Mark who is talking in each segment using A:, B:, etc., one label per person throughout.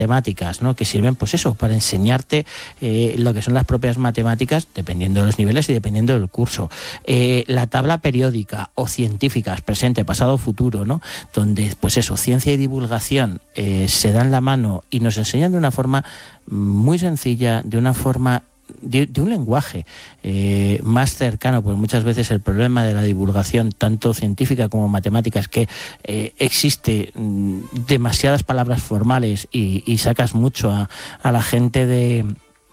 A: matemáticas, ¿no? Que sirven, pues eso, para enseñarte lo que son las propias matemáticas, dependiendo de los niveles y dependiendo del curso. La tabla periódica o científicas, presente, pasado, futuro, ¿no? Donde, pues eso, ciencia y divulgación se dan la mano y nos enseñan de una forma muy sencilla, de una forma de un lenguaje más cercano, pues muchas veces el problema de la divulgación, tanto científica como matemática, es que existe demasiadas palabras formales y sacas mucho a la gente de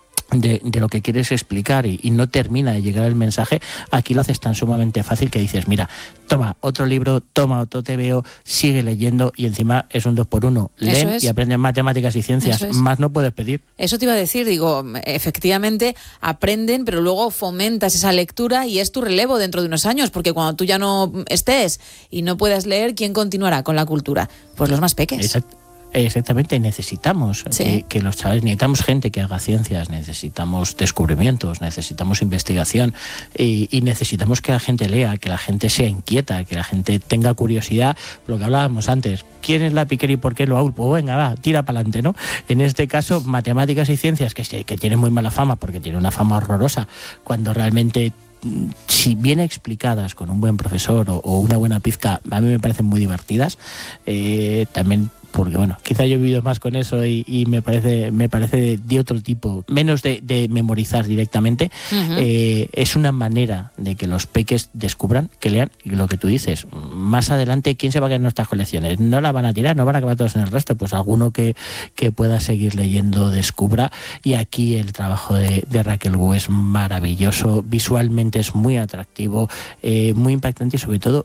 A: lo que quieres explicar y no termina de llegar el mensaje. Aquí lo haces tan sumamente fácil que dices, mira, toma otro libro, toma otro TVO, sigue leyendo y encima es un 2x1. Leen y aprenden matemáticas y ciencias. Más no puedes pedir.
B: Eso te iba a decir, digo, efectivamente aprenden, pero luego fomentas esa lectura y es tu relevo dentro de unos años, porque cuando tú ya no estés y no puedas leer, ¿quién continuará con la cultura? Pues los más peques.
A: Exacto. Exactamente, necesitamos que los chavales, necesitamos gente que haga ciencias, necesitamos descubrimientos, necesitamos investigación y necesitamos que la gente lea, que la gente sea inquieta, que la gente tenga curiosidad. Lo que hablábamos antes, ¿quién es la Piquer y por qué lo Pues venga, va, tira para adelante, ¿no? En este caso, matemáticas y ciencias, que tienen muy mala fama, porque tienen una fama horrorosa, cuando realmente, si bien explicadas con un buen profesor o una buena pizca, a mí me parecen muy divertidas. También porque bueno, quizá yo he vivido más con eso y me parece de otro tipo, menos de memorizar directamente. Es una manera de que los peques descubran, que lean, y lo que tú dices, más adelante, ¿quién se va a quedar en nuestras colecciones? No la van a tirar, no van a acabar todos en el resto, pues alguno que pueda seguir leyendo descubra, y aquí el trabajo de Raquel Wu es maravilloso, visualmente es muy atractivo, muy impactante y sobre todo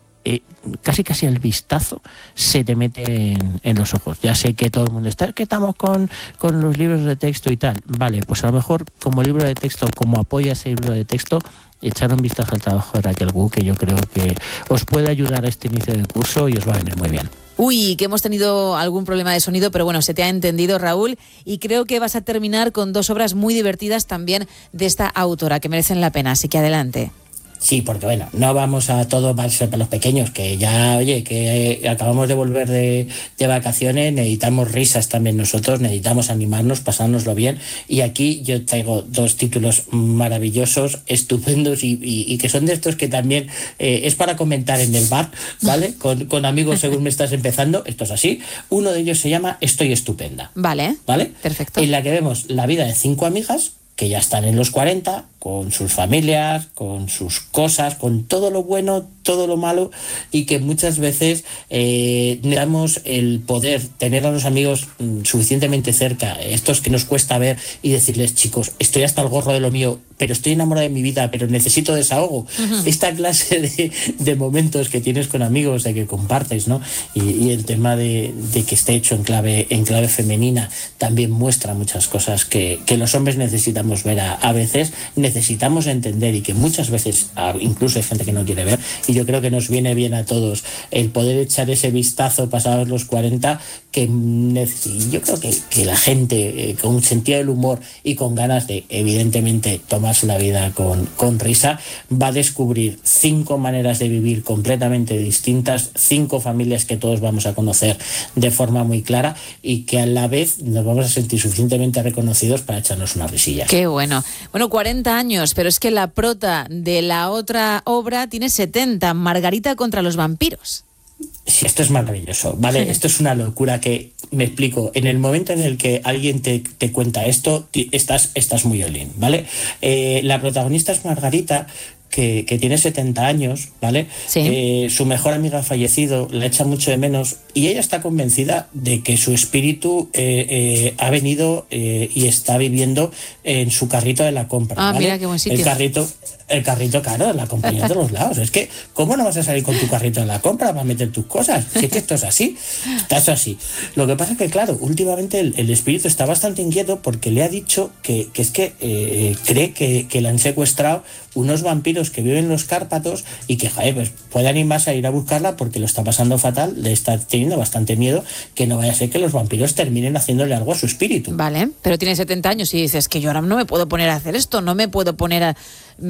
A: casi el vistazo se te mete en los ojos. Ya sé que todo el mundo está, que estamos con los libros de texto y tal. Vale, pues a lo mejor como libro de texto, como apoya ese libro de texto, echar un vistazo al trabajo de Raquel Wu, que yo creo que os puede ayudar a este inicio de curso y os va a venir muy bien.
B: Uy, que hemos tenido algún problema de sonido, pero bueno, se te ha entendido, Raúl, y creo que vas a terminar con 2 obras muy divertidas también de esta autora, que merecen la pena, así que adelante.
A: Sí, porque bueno, no vamos a todo para los pequeños, que ya, oye, que acabamos de volver de vacaciones, necesitamos risas también nosotros, necesitamos animarnos, pasárnoslo bien, y aquí yo traigo 2 títulos maravillosos, estupendos y que son de estos que también es para comentar en el bar, ¿vale? Con amigos según me estás empezando, esto es así. Uno de ellos se llama Estoy estupenda.
B: ¿Vale? Perfecto.
A: En la que vemos la vida de 5 amigas que ya están en los 40, con sus familias, con sus cosas, con todo lo bueno, todo lo malo, y que muchas veces necesitamos el poder tener a los amigos suficientemente cerca, estos que nos cuesta ver, y decirles, chicos, estoy hasta el gorro de lo mío, pero estoy enamorada de mi vida, pero necesito desahogo. Esta clase de momentos que tienes con amigos, de que compartes, ¿no? Y el tema de que esté hecho en clave femenina también muestra muchas cosas que los hombres necesitamos ver a veces, necesitamos entender, y que muchas veces incluso hay gente que no quiere ver, y yo creo que nos viene bien a todos el poder echar ese vistazo pasados los 40, que yo creo que la gente con sentido del humor y con ganas de, evidentemente, tomarse la vida con risa, va a descubrir 5 maneras de vivir completamente distintas, 5 familias que todos vamos a conocer de forma muy clara, y que a la vez nos vamos a sentir suficientemente reconocidos para echarnos una risilla.
B: Qué bueno. Bueno, 40 años, pero es que la prota de la otra obra tiene 70, Margarita contra los vampiros.
A: Sí, esto es maravilloso, ¿vale? Esto es una locura, que me explico. En el momento en el que alguien te cuenta esto, estás muy all in, ¿vale? La protagonista es Margarita, que tiene 70 años, ¿vale?
B: Sí.
A: Su mejor amiga ha fallecido, la echa mucho de menos, y ella está convencida de que su espíritu ha venido y está viviendo en su carrito de la compra.
B: Ah,
A: ¿vale?
B: Mira qué buen sitio.
A: El carrito, claro, la compañía de los lados. Es que, ¿cómo no vas a salir con tu carrito de la compra para meter tus cosas? Si es que esto es así, estás así. Lo que pasa es que, claro, últimamente el espíritu está bastante inquieto, porque le ha dicho que es que cree que le han secuestrado unos vampiros que viven en los Cárpatos, y que, pues puede animarse a ir a buscarla porque lo está pasando fatal, le está teniendo bastante miedo que no vaya a ser que los vampiros terminen haciéndole algo a su espíritu.
B: Vale, pero tiene 70 años y dices que yo ahora no me puedo poner a hacer esto, no me puedo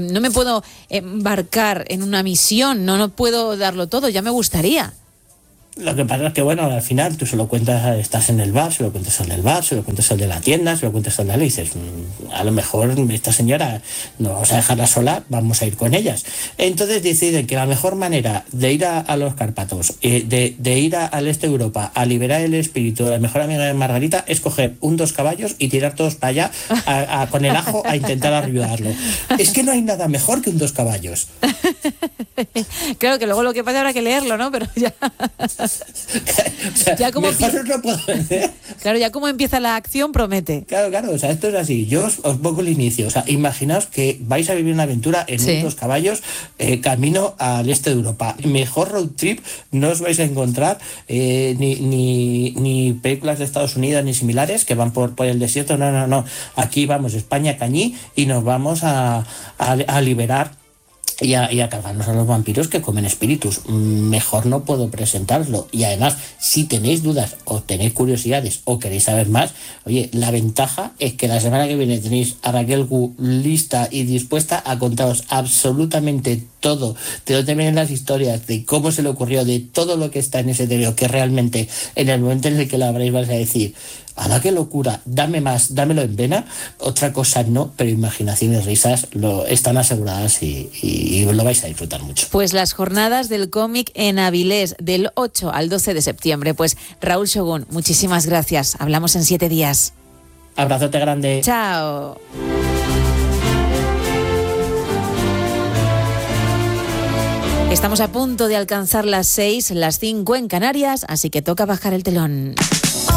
B: embarcar en una misión, no puedo darlo todo, ya me gustaría.
A: Lo que pasa es que, bueno, al final tú se lo cuentas, estás en el bar, se lo cuentas al del bar, se lo cuentas al de la tienda, se lo cuentas al de la y dices, a lo mejor esta señora no vamos a dejarla sola, vamos a ir con ellas. Entonces deciden que la mejor manera de ir a los Cárpatos, de ir al este de Europa, a liberar el espíritu de la mejor amiga de Margarita, es coger 2 caballos y tirar todos para allá con el ajo a intentar ayudarlo. Es que no hay nada mejor que 2 caballos.
B: Claro que luego lo que pasa habrá que leerlo, ¿no? Pero ya...
A: O sea,
B: ya como
A: mejor no puedo vender.
B: Claro, ya como empieza la acción promete.
A: Claro, o sea, esto es así. Yo os pongo el inicio. O sea, imaginaos que vais a vivir una aventura en 2 caballos camino al este de Europa. Mejor road trip no os vais a encontrar ni películas de Estados Unidos ni similares que van por el desierto. No. Aquí vamos, España, Cañí, y nos vamos a liberar y a cargarnos a los vampiros que comen espíritus. Mejor no puedo presentarlo. Y además, si tenéis dudas o tenéis curiosidades o queréis saber más, oye, la ventaja es que la semana que viene tenéis a Raquel Gu lista y dispuesta a contaros absolutamente todo, de dónde vienen las historias, de cómo se le ocurrió, de todo lo que está en ese TVO, que realmente en el momento en el que lo abréis vais a decir, ¡hala, qué locura! Dame más, dámelo en vena. Otra cosa no, pero imaginación y risas están aseguradas y lo vais a disfrutar mucho.
B: Pues las jornadas del cómic en Avilés del 8 al 12 de septiembre. Pues Raúl Shogun, muchísimas gracias. Hablamos en 7 días.
A: Abrazote grande.
B: Chao. Estamos a punto de alcanzar las 6, las 5 en Canarias, así que toca bajar el telón.